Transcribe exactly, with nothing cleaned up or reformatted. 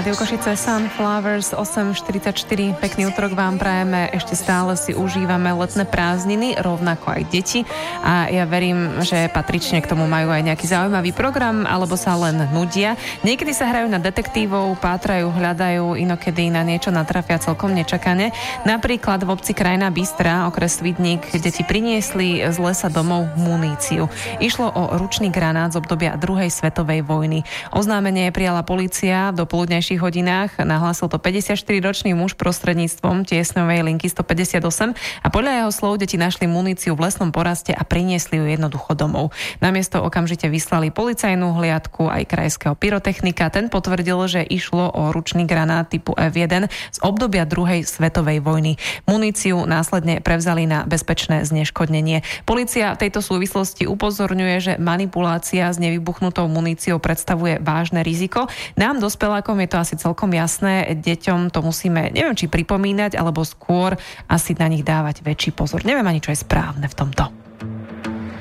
Rádiu Košice Sunflowers osem štyridsaťštyri. Pekný útorok vám prajeme. Ešte stále si užívame letné prázdniny, rovnako aj deti. A ja verím, že patrične k tomu majú aj nejaký zaujímavý program, alebo sa len nudia. Niekedy sa hrajú na detektívov, pátrajú, hľadajú, inokedy na niečo natrafia celkom nečakane. Napríklad v obci Krajná Bystra, okres Svidník, deti priniesli z lesa domov muníciu. Išlo o ručný granát z obdobia druhej svetovej vojny. Oznámenie prijala polícia do poludnejších hodinách. Nahlásil to päťdesiatštyriročný muž prostredníctvom tiesňovej linky stopäťdesiatosem a podľa jeho slov deti našli muníciu v lesnom poraste a priniesli ju jednoducho domov. Namiesto okamžite vyslali policajnú hliadku aj krajského pyrotechnika. Ten potvrdil, že išlo o ručný granát typu ef jeden z obdobia druhej svetovej vojny. Muníciu následne prevzali na bezpečné zneškodnenie. Polícia v tejto súvislosti upozorňuje, že manipulácia s nevybuchnutou muníciou predstavuje vážne riziko. Nám, dospelákom, je to asi celkom jasné. Deťom to musíme, neviem, či pripomínať, alebo skôr asi na nich dávať väčší pozor. Neviem ani, čo je správne v tomto.